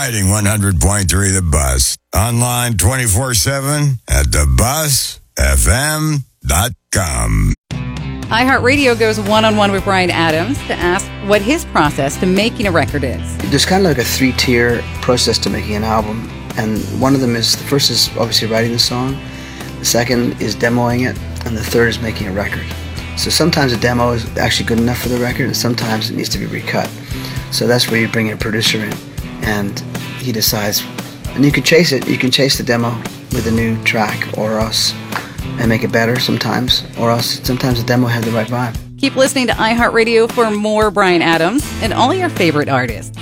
riding 100.3 The Bus. Online 24/7 at thebusfm.com. iHeartRadio goes one-on-one with Bryan Adams to ask what his process to making a record is. There's kind of like a 3-tier process to making an album. And one of them is, the first is obviously writing the song. The second is demoing it. And the third is making a record. So sometimes a demo is actually good enough for the record, and sometimes it needs to be recut. So that's where you bring in a producer in, and he decides. And you can chase it. You can chase the demo with a new track or else, and make it better sometimes, or else sometimes the demo had the right vibe. Keep listening to iHeartRadio for more Bryan Adams and all your favorite artists.